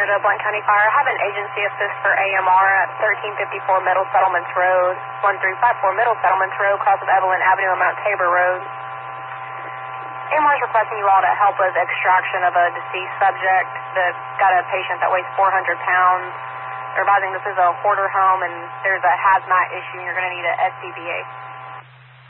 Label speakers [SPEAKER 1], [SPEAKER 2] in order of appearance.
[SPEAKER 1] to Blount County Fire. I have an agency assist for AMR at 1354 Middle Settlements Road, 1354 Middle Settlements Road, cross of Evelyn Avenue and Mount Tabor Road. AMR is requesting you all to help with extraction of a deceased subject that's got a patient that weighs 400 pounds. They're advising this is a hoarder home and there's a hazmat issue and you're going to need an SCBA.